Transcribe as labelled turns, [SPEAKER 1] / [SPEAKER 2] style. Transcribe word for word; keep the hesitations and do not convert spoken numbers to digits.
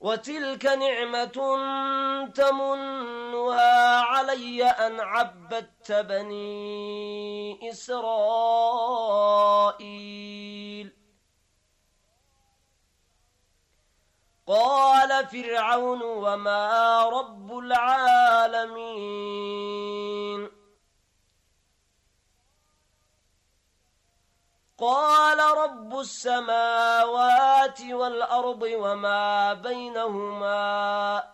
[SPEAKER 1] وتلك نعمة تمنها علي أن عبدت بني إسرائيل. قال فرعون وما رب العالمين؟ قال رب السماوات والأرض وما بينهما